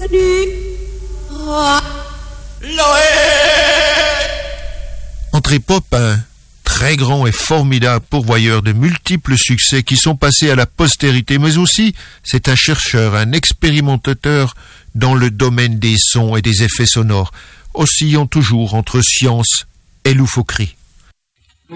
André Pop, un très grand et formidable pourvoyeur de multiples succès qui sont passés à la postérité, mais aussi c'est un chercheur, un expérimentateur dans le domaine des sons et des effets sonores, oscillant toujours entre science et loufoquerie.